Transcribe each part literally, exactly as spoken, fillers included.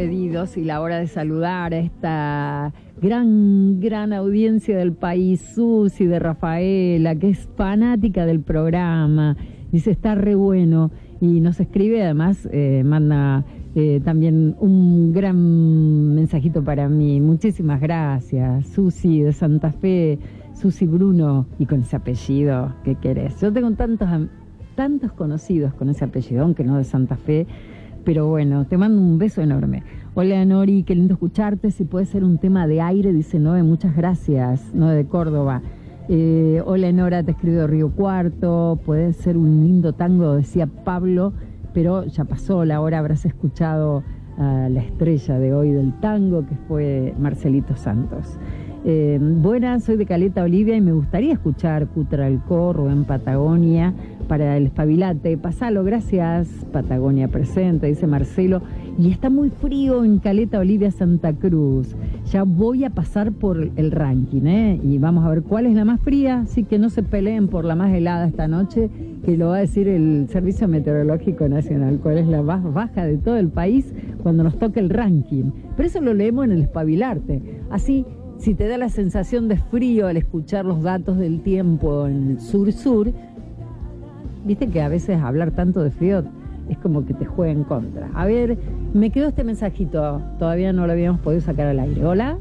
pedidos y la hora de saludar a esta gran, gran audiencia del país, Susi de Rafaela, que es fanática del programa. Dice, está re bueno. Y nos escribe, además, eh, manda eh, también un gran mensajito para mí. Muchísimas gracias, Susi de Santa Fe, Susi Bruno, y con ese apellido, ¿qué querés? Yo tengo tantos, tantos conocidos con ese apellido, aunque no de Santa Fe, pero bueno, te mando un beso enorme. Hola Nori, qué lindo escucharte. Si puede ser un tema de aire, dice Noé, muchas gracias, Noé de Córdoba. Eh, hola Nora, te escribo Río Cuarto, puede ser un lindo tango, decía Pablo, pero ya pasó la hora, habrás escuchado a la estrella de hoy del tango, que fue Marcelito Santos. Eh, buenas, soy de Caleta Olivia y me gustaría escuchar Cutralcó, Rubén Patagonia, para el espabilate. Pasalo, gracias. Patagonia presente, dice Marcelo. Y está muy frío en Caleta Olivia, Santa Cruz. Ya voy a pasar por el ranking, ¿eh? Y vamos a ver cuál es la más fría, así que no se peleen por la más helada esta noche, que lo va a decir el Servicio Meteorológico Nacional, cuál es la más baja de todo el país cuando nos toque el ranking. Pero eso lo leemos en el espabilarte. Así, si te da la sensación de frío al escuchar los datos del tiempo en el sur-sur, viste que a veces hablar tanto de frío es como que te juega en contra. A ver, me quedó este mensajito, todavía no lo habíamos podido sacar al aire. Hola.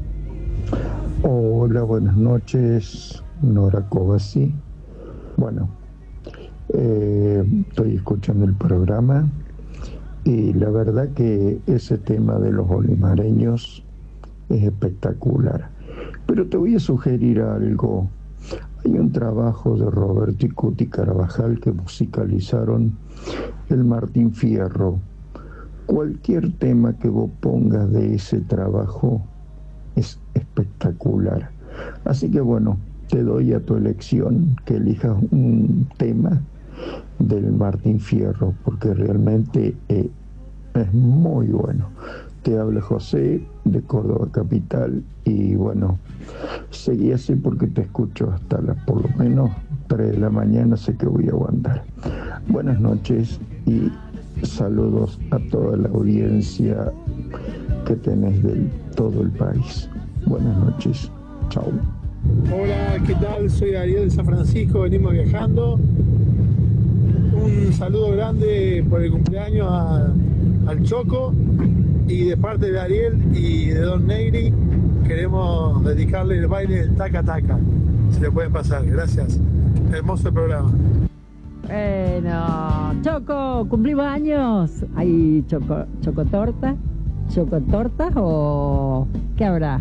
Hola, buenas noches, Nora Covasi. Bueno, eh, estoy escuchando el programa y la verdad que ese tema de los olimareños es espectacular. Pero te voy a sugerir algo. Hay un trabajo de Roberto y Cuti Carabajal que musicalizaron el Martín Fierro. Cualquier tema que vos pongas de ese trabajo es espectacular. Así que bueno, te doy a tu elección que elijas un tema del Martín Fierro, porque realmente eh, es muy bueno. Te habla José de Córdoba Capital y bueno, seguí así porque te escucho hasta las por lo menos tres de la mañana, sé que voy a aguantar. Buenas noches y saludos a toda la audiencia que tenés de todo el país. Buenas noches, chao. Hola, ¿qué tal? Soy Ariel de San Francisco, venimos viajando. Un saludo grande por el cumpleaños a, al Choco. Y de parte de Ariel y de Don Negri queremos dedicarle el baile del taca taca. Si le pueden pasar, gracias. Hermoso el programa. Bueno, Choco, cumplimos años. ¿Hay choco, chocotorta? ¿Chocotortas o qué habrá?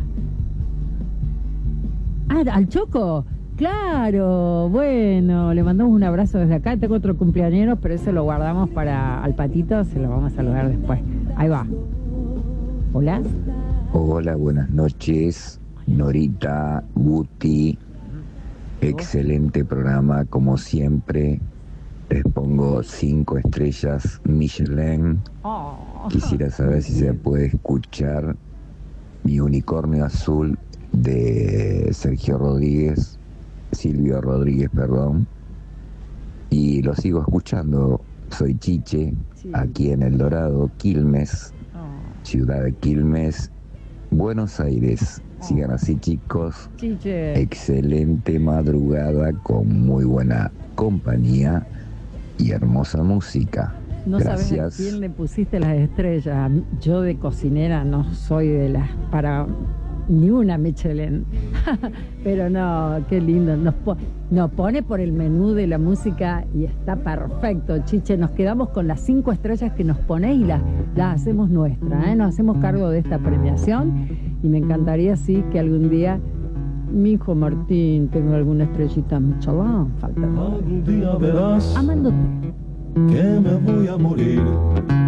Ah, al Choco. Claro, bueno, le mandamos un abrazo desde acá. Tengo otro cumpleañero, pero ese lo guardamos para al patito, se lo vamos a saludar después. Ahí va. Hola. Hola, buenas noches, Norita, Guti. Excelente programa, como siempre. Les pongo cinco estrellas Michelin. Oh. Quisiera saber si se puede escuchar Mi Unicornio Azul de Sergio Rodríguez, Silvio Rodríguez, perdón. Y lo sigo escuchando. Soy Chiche, sí. Aquí en El Dorado, Quilmes. Ciudad de Quilmes, Buenos Aires. Sigan así, chicos. Chiche. Excelente madrugada con muy buena compañía y hermosa música. No Gracias. Sabes a quién le pusiste las estrellas. Yo de cocinera no soy de las para ni una Michelin. Pero no, qué lindo. Nos, po nos pone por el menú de la música y está perfecto, Chiche. Nos quedamos con las cinco estrellas que nos ponéis y las, las hacemos nuestras, ¿eh? Nos hacemos cargo de esta premiación y me encantaría, sí, que algún día mi hijo Martín tenga alguna estrellita Michelin. Falta todo. Algún día verás amándote que me voy a morir.